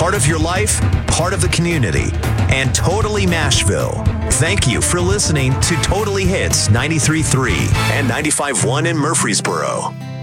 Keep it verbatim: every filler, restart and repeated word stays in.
part of your life, part of the community, and totally Nashville. Thank you for listening to Totally Hits ninety-three point three and ninety-five point one in Murfreesboro.